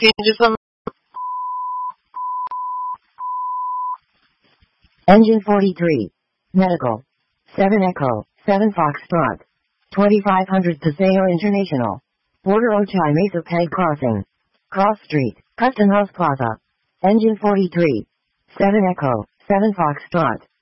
changes some. Engine 43. Medical. 7 Echo, 7 Foxtrot. 2500 Paseo International. Border Ochai Mesa Peg Crossing. Cross Street, Custom House Plaza. Engine 43. 7 Echo, 7 Foxtrot.